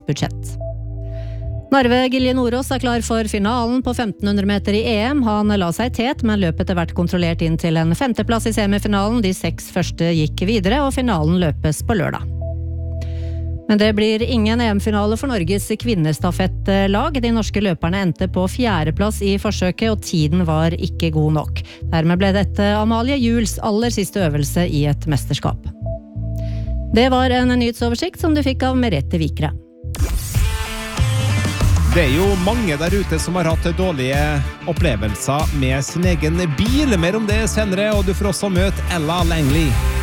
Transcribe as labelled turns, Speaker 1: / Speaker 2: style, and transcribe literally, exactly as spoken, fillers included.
Speaker 1: budsjett. Narve Gilje Nordås er klar for finalen på femten hundre meter i E M. Han la seg tet, men løpet etter hvert kontrollert inn til en femteplass i semifinalen. De seks første gikk videre, og finalen løpes på lørdag. Men det blir ingen E M-finale for Norges kvinnestafettlag. De norske løperne endte på fjerdeplass i forsøket, og tiden var ikke god nok. Dermed ble dette Amalie Juels aller siste øvelse i et mesterskap. Det var en nyhetsoversikt som du fikk av Merete Vikre.
Speaker 2: Det er jo mange der ute som har hatt dårlige opplevelser med sin egen bil. Mer om det senere, og du får også møte Ella Langley.